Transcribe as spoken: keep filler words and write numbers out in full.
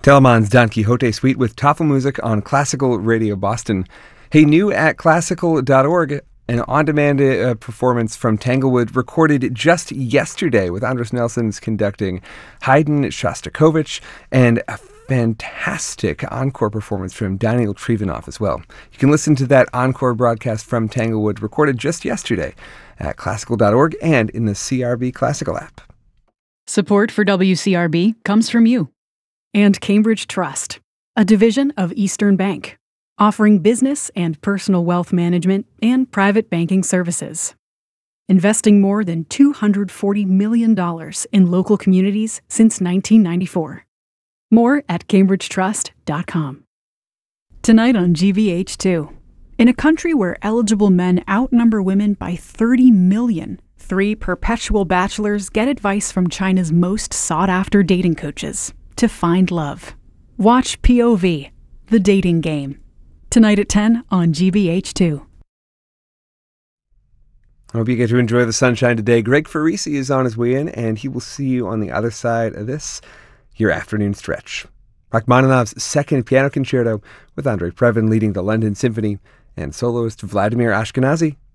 Telemann's Don Quixote Suite with Tafelmusik on Classical Radio Boston. Hey, new at classical dot org, an on-demand uh, performance from Tanglewood recorded just yesterday with Andros Nelsons conducting Haydn, Shostakovich, and a fantastic encore performance from Daniel Trivanov as well. You can listen to that encore broadcast from Tanglewood recorded just yesterday at classical dot org and in the C R B Classical app. Support for W C R B comes from you and Cambridge Trust, a division of Eastern Bank, offering business and personal wealth management and private banking services. Investing more than two hundred forty million dollars in local communities since nineteen ninety-four. More at cambridge trust dot com. Tonight on G V H two, in a country where eligible men outnumber women by thirty million, three perpetual bachelors get advice from China's most sought-after dating coaches to find love. Watch P O V, The Dating Game. Tonight at ten on G V H two. I hope you get to enjoy the sunshine today. Greg Farisi is on his way in, and he will see you on the other side of this, your afternoon stretch. Rachmaninoff's second piano concerto with Andrei Previn leading the London Symphony and soloist Vladimir Ashkenazy